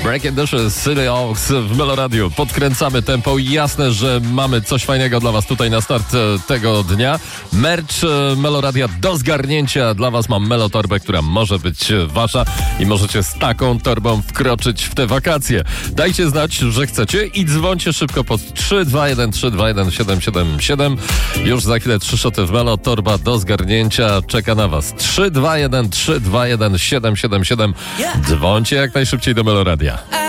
Break It Dishes, City Oaks w Meloradiu. Podkręcamy tempo i jasne, że mamy coś fajnego dla was tutaj na start tego dnia. Merch Meloradia do zgarnięcia. Dla was mam Melotorbę, która może być wasza i możecie z taką torbą wkroczyć w te wakacje. Dajcie znać, że chcecie i dzwońcie szybko pod 321 321 777. Już za chwilę 3 szoty w Melo. Torba do zgarnięcia czeka na was. 321 321 777. Dzwońcie jak najszybciej do Meloradia.